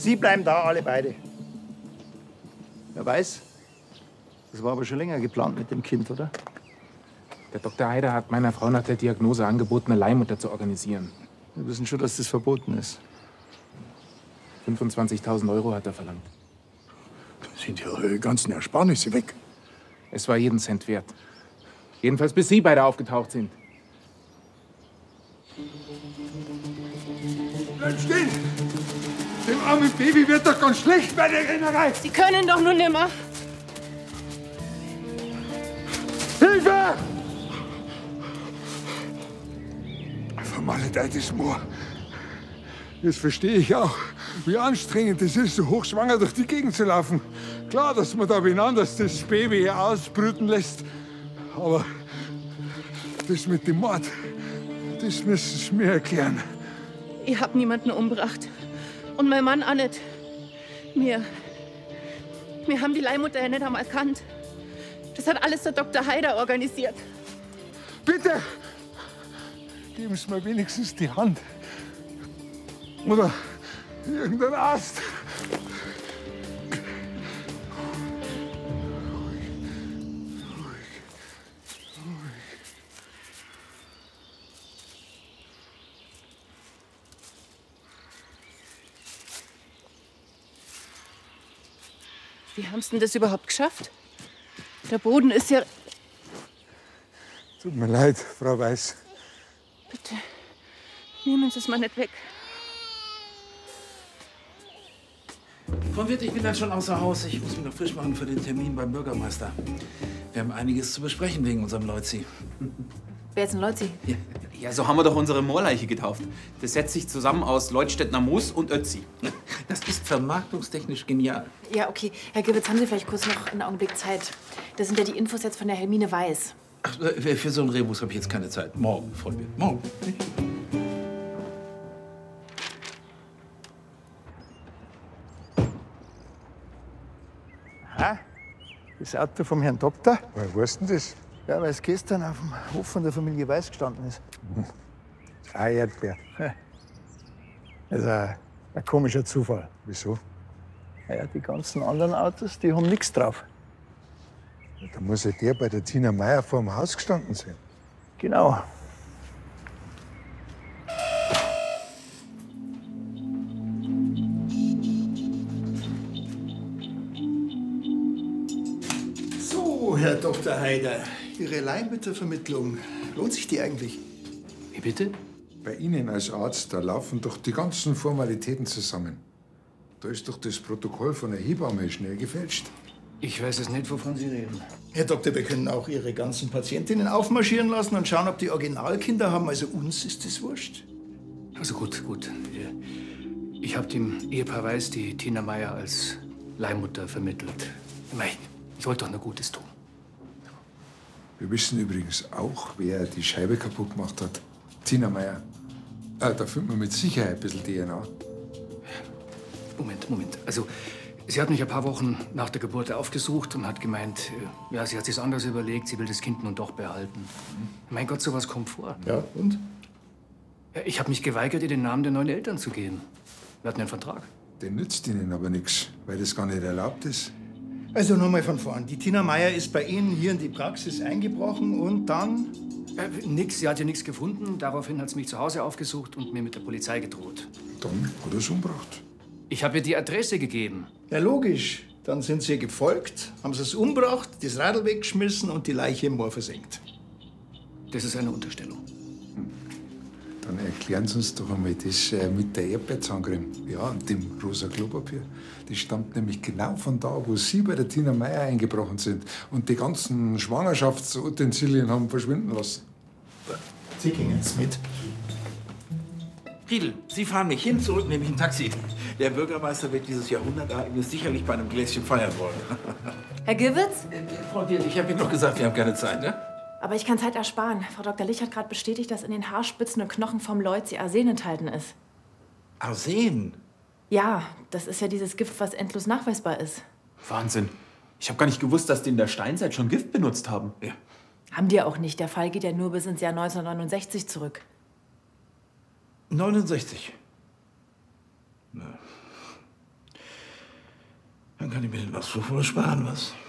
Sie bleiben da, alle beide. Wer weiß, das war aber schon länger geplant mit dem Kind, oder? Der Dr. Haider hat meiner Frau nach der Diagnose angeboten, eine Leihmutter zu organisieren. Wir wissen schon, dass das verboten ist. 25.000 Euro hat er verlangt. Sind ja eure ganzen Ersparnisse weg. Es war jeden Cent wert. Jedenfalls bis Sie beide aufgetaucht sind. Bleib stehen! Dem armen Baby wird doch ganz schlecht bei der Rennerei. Sie können doch nur nimmer. Hilfe! Vermaledeites Moor. Das verstehe ich auch, wie anstrengend es ist, so hochschwanger durch die Gegend zu laufen. Klar, dass man da wen anders das Baby ausbrüten lässt. Aber das mit dem Mord, das müssen Sie mir erklären. Ich hab niemanden umgebracht. Und mein Mann auch nicht. Wir haben die Leihmutter ja nicht einmal erkannt. Das hat alles der Dr. Haider organisiert. Bitte! Geben Sie mir wenigstens die Hand. Oder irgendein Arzt. Wie haben Sie denn das überhaupt geschafft? Der Boden ist ja... Tut mir leid, Frau Weiß. Bitte, nehmen Sie es mal nicht weg. Frau Wirt, ich bin dann schon außer Haus. Ich muss mich noch frisch machen für den Termin beim Bürgermeister. Wir haben einiges zu besprechen wegen unserem Leuzi. Wer ist ein Leuzi? Ja, so haben wir doch unsere Moorleiche getauft. Das setzt sich zusammen aus Leutstädtner Moos und Ötzi. Das ist vermarktungstechnisch genial. Ja, okay. Herr Gewitz, haben Sie vielleicht kurz noch einen Augenblick Zeit? Das sind ja die Infos jetzt von der Hermine Weiß. Ach, für so einen Rebus habe ich jetzt keine Zeit. Morgen, Frau Wirt, morgen. Aha, das Auto vom Herrn Doktor. Woher weißt du denn das? Ja, weil es gestern auf dem Hof von der Familie Weiß gestanden ist. Drei Erdbeer. Das ist ein komischer Zufall. Wieso? Ja, die ganzen anderen Autos, die haben nichts drauf. Ja, da muss ja der bei der Tina Meier vor dem Haus gestanden sein. Genau. So, Herr Dr. Haider, Ihre Leihmüttervermittlung, lohnt sich die eigentlich? Wie bitte? Bei Ihnen als Arzt, da laufen doch die ganzen Formalitäten zusammen. Da ist doch das Protokoll von der Hebamme schnell gefälscht. Ich weiß es nicht, wovon Sie reden. Herr Doktor, wir können auch Ihre ganzen Patientinnen aufmarschieren lassen und schauen, ob die Originalkinder haben. Also uns ist das wurscht. Also gut. Ich habe dem Ehepaar Weiß die Tina Meier als Leihmutter vermittelt. Immerhin, ich wollte doch nur Gutes tun. Wir wissen übrigens auch, wer die Scheibe kaputt gemacht hat. Tina Meier. Da findet man mit Sicherheit ein bisschen DNA. Moment. Also, sie hat mich ein paar Wochen nach der Geburt aufgesucht und hat gemeint, ja, sie hat sich's anders überlegt, sie will das Kind nun doch behalten. Mein Gott, sowas kommt vor. Ja, und? Ja, ich habe mich geweigert, ihr den Namen der neuen Eltern zu geben. Wir hatten einen Vertrag. Der nützt Ihnen aber nichts, weil das gar nicht erlaubt ist. Also nochmal von vorn. Die Tina Meier ist bei Ihnen hier in die Praxis eingebrochen und dann? Nix, sie hat ja nichts gefunden. Daraufhin hat sie mich zu Hause aufgesucht und mir mit der Polizei gedroht. Dann hat er es umgebracht. Ich habe ihr die Adresse gegeben. Ja, logisch. Dann sind Sie ihr gefolgt, haben Sie es umgebracht, das Radl weggeschmissen und die Leiche im Moor versenkt. Das ist eine Unterstellung. Dann erklären Sie uns doch einmal das mit der Erdbeerzahngreme. Ja, und dem rosa Klopapier. Das stammt nämlich genau von da, wo Sie bei der Tina Meier eingebrochen sind und die ganzen Schwangerschaftsutensilien haben verschwinden lassen. Sie gingen jetzt mit. Riedel, Sie fahren mich hin, zurück, nehme ich ein Taxi. Der Bürgermeister wird dieses Jahrhundertereignis sicherlich bei einem Gläschen feiern wollen. Herr Gewitz? Frau Wirt, ich habe Ihnen doch gesagt, wir haben keine Zeit, ne? Aber ich kann Zeit ersparen. Frau Dr. Lich hat gerade bestätigt, dass in den Haarspitzen und Knochen vom Leuzi Arsen enthalten ist. Arsen? Ja, das ist ja dieses Gift, was endlos nachweisbar ist. Wahnsinn. Ich habe gar nicht gewusst, dass die in der Steinzeit schon Gift benutzt haben. Ja. Haben die auch nicht. Der Fall geht ja nur bis ins Jahr 1969 zurück. 69. Dann kann ich mir den Ausflug wohl sparen, was?